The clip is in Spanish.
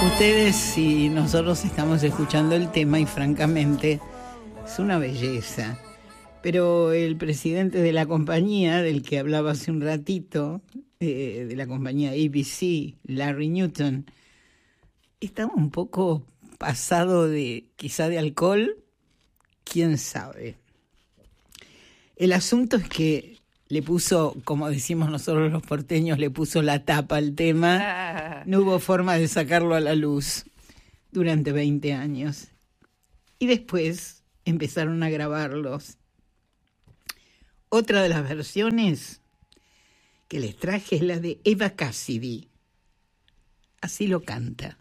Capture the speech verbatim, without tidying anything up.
Ustedes y nosotros estamos escuchando el tema y francamente es una belleza. Pero el presidente de la compañía, del que hablaba hace un ratito, eh, de la compañía A B C, Larry Newton, estaba un poco pasado de, quizá de alcohol, quién sabe. El asunto es que le puso, como decimos nosotros los porteños, le puso la tapa al tema. No hubo forma de sacarlo a la luz durante veinte años. Y después empezaron a grabarlos. Otra de las versiones que les traje es la de Eva Cassidy. Así lo canta.